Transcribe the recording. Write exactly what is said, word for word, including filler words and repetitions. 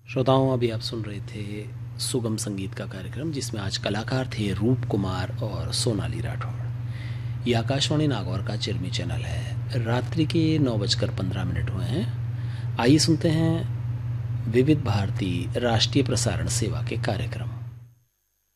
श्रोताओं, अभी आप सुन रहे थे सुगम संगीत का कार्यक्रम, जिसमें आज कलाकार थे रूप कुमार और सोनाली राठौड़। ये आकाशवाणी नागौर का चिरमी चैनल है। रात्रि के नौ बजकर पंद्रह मिनट हुए हैं। आइए सुनते हैं विविध भारती राष्ट्रीय प्रसारण सेवा के कार्यक्रम।